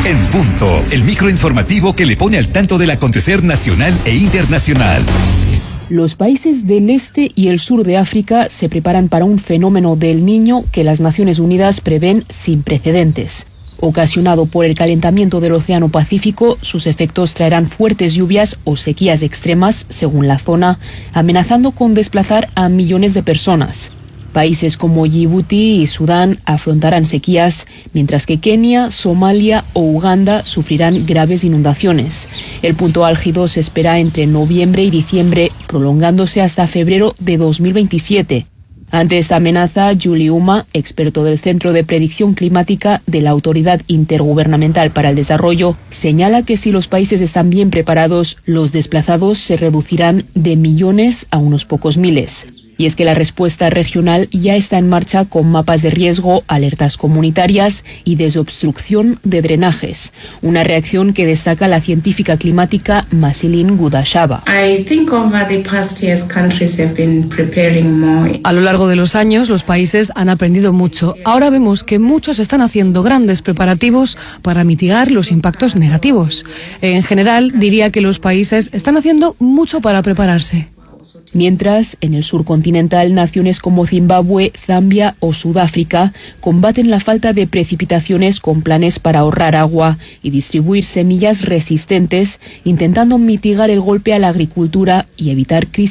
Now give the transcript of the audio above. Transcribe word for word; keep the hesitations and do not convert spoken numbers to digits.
En Punto, el microinformativo que le pone al tanto del acontecer nacional e internacional. Los países del este y el sur de África se preparan para un fenómeno del Niño que las Naciones Unidas prevén sin precedentes. Ocasionado por el calentamiento del Océano Pacífico, sus efectos traerán fuertes lluvias o sequías extremas, según la zona, amenazando con desplazar a millones de personas. Países como Djibouti y Sudán afrontarán sequías, mientras que Kenia, Somalia o Uganda sufrirán graves inundaciones. El punto álgido se espera entre noviembre y diciembre, prolongándose hasta febrero de dos mil veintisiete. Ante esta amenaza, Julie Uma, experto del Centro de Predicción Climática de la Autoridad Intergubernamental para el Desarrollo, señala que si los países están bien preparados, los desplazados se reducirán de millones a unos pocos miles. Y es que la respuesta regional ya está en marcha con mapas de riesgo, alertas comunitarias y desobstrucción de drenajes. Una reacción que destaca la científica climática Masilin Gudashava. A lo largo de los años, los países han aprendido mucho. Ahora vemos que muchos están haciendo grandes preparativos para mitigar los impactos negativos. En general, diría que los países están haciendo mucho para prepararse. Mientras, en el sur continental, naciones como Zimbabue, Zambia o Sudáfrica combaten la falta de precipitaciones con planes para ahorrar agua y distribuir semillas resistentes, intentando mitigar el golpe a la agricultura y evitar crisis